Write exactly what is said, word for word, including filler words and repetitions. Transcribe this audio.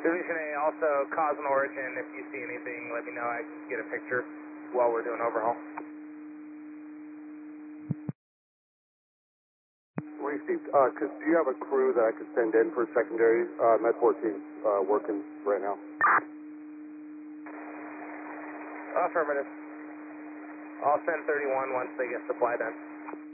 Division A, also cause and origin. If you see anything, let me know. I can get a picture while we're doing overhaul. Received. Uh, could, do you have a crew that I could send in for secondary? Uh, Med fourteen uh, working right now. Affirmative. I'll send thirty-one once they get supply done.